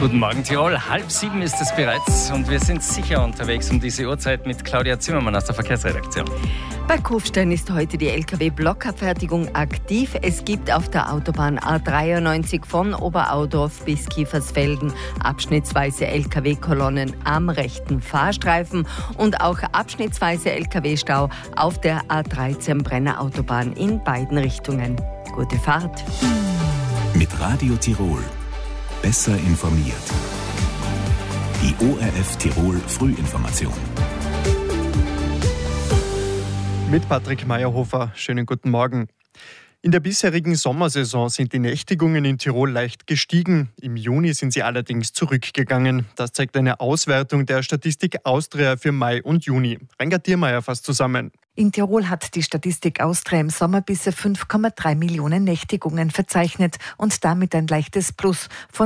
Guten Morgen Tirol, 6:30 ist es bereits und wir sind sicher unterwegs um diese Uhrzeit mit Claudia Zimmermann aus der Verkehrsredaktion. Bei Kufstein ist heute die Lkw-Blockabfertigung aktiv. Es gibt auf der Autobahn A93 von Oberaudorf bis Kiefersfelden abschnittsweise Lkw-Kolonnen am rechten Fahrstreifen und auch abschnittsweise Lkw-Stau auf der A13 Brenner Autobahn in beiden Richtungen. Gute Fahrt. Mit Radio Tirol. Besser informiert. Die ORF Tirol Frühinformation. Mit Patrick Meyerhofer. Schönen guten Morgen. In der bisherigen Sommersaison sind die Nächtigungen in Tirol leicht gestiegen. Im Juni sind sie allerdings zurückgegangen. Das zeigt eine Auswertung der Statistik Austria für Mai und Juni. Reinhard Diermeier fasst zusammen. In Tirol hat die Statistik Austria im Sommer bisher 5,3 Millionen Nächtigungen verzeichnet und damit ein leichtes Plus von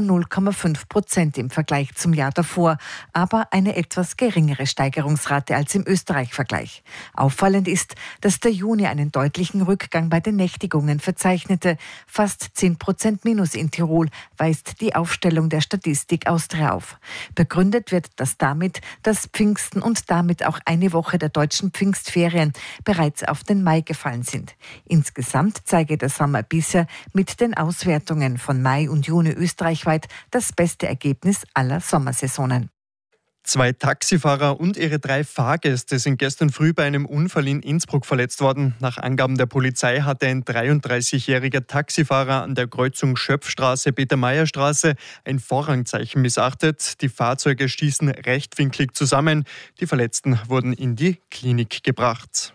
0,5% im Vergleich zum Jahr davor, aber eine etwas geringere Steigerungsrate als im Österreich-Vergleich. Auffallend ist, dass der Juni einen deutlichen Rückgang bei den Nächtigungen verzeichnete. Fast 10% Minus in Tirol weist die Aufstellung der Statistik Austria auf. Begründet wird das damit, dass Pfingsten und damit auch eine Woche der deutschen Pfingstferien bereits auf den Mai gefallen sind. Insgesamt zeige der Sommer bisher mit den Auswertungen von Mai und Juni österreichweit das beste Ergebnis aller Sommersaisonen. 2 Taxifahrer und ihre 3 Fahrgäste sind gestern früh bei einem Unfall in Innsbruck verletzt worden. Nach Angaben der Polizei hatte ein 33-jähriger Taxifahrer an der Kreuzung Schöpfstraße-Peter-Mayer-Straße ein Vorrangzeichen missachtet. Die Fahrzeuge stießen rechtwinklig zusammen. Die Verletzten wurden in die Klinik gebracht.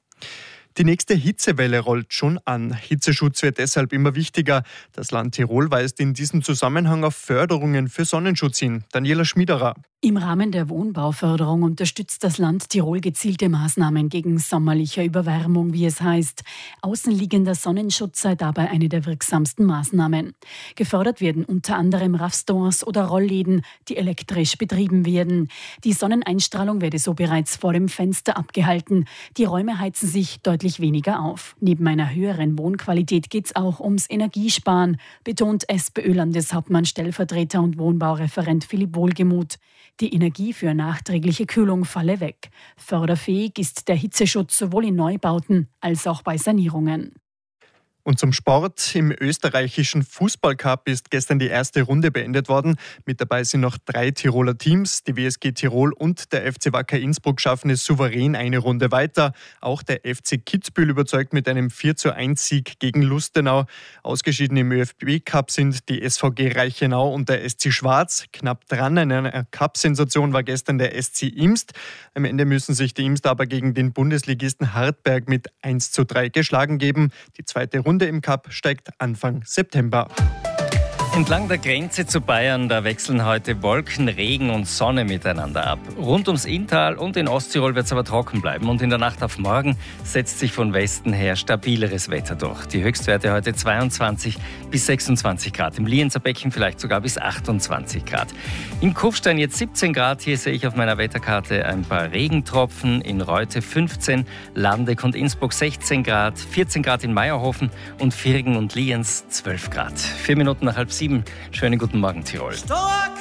Die nächste Hitzewelle rollt schon an. Hitzeschutz wird deshalb immer wichtiger. Das Land Tirol weist in diesem Zusammenhang auf Förderungen für Sonnenschutz hin. Daniela Schmiederer. Im Rahmen der Wohnbauförderung unterstützt das Land Tirol gezielte Maßnahmen gegen sommerliche Überwärmung, wie es heißt. Außenliegender Sonnenschutz sei dabei eine der wirksamsten Maßnahmen. Gefördert werden unter anderem Raffstores oder Rollläden, die elektrisch betrieben werden. Die Sonneneinstrahlung werde so bereits vor dem Fenster abgehalten. Die Räume heizen sich deutlich weniger auf. Neben einer höheren Wohnqualität geht es auch ums Energiesparen, betont SPÖ-Landeshauptmann, Stellvertreter und Wohnbaureferent Philipp Wohlgemuth. Die Energie für nachträgliche Kühlung falle weg. Förderfähig ist der Hitzeschutz sowohl in Neubauten als auch bei Sanierungen. Und zum Sport. Im österreichischen Fußballcup ist gestern die erste Runde beendet worden. Mit dabei sind noch 3 Tiroler Teams. Die WSG Tirol und der FC Wacker Innsbruck schaffen es souverän eine Runde weiter. Auch der FC Kitzbühel überzeugt mit einem 4:1-Sieg gegen Lustenau. Ausgeschieden im ÖFB-Cup sind die SVG Reichenau und der SC Schwarz. Knapp dran an einer Cup-Sensation war gestern der SC Imst. Am Ende müssen sich die Imster aber gegen den Bundesligisten Hartberg mit 1:3 geschlagen geben. Die zweite Runde im Cup steigt Anfang September. Entlang der Grenze zu Bayern, da wechseln heute Wolken, Regen und Sonne miteinander ab. Rund ums Inntal und in Osttirol wird es aber trocken bleiben. Und in der Nacht auf morgen setzt sich von Westen her stabileres Wetter durch. Die Höchstwerte heute 22 bis 26 Grad. Im Lienzer Becken vielleicht sogar bis 28 Grad. In Kufstein jetzt 17 Grad. Hier sehe ich auf meiner Wetterkarte ein paar Regentropfen. In Reute 15, Landeck und Innsbruck 16 Grad. 14 Grad in Meyerhofen und Virgen und Lienz 12 Grad. 4 Minuten nach 6:30. Schönen guten Morgen, Tirol.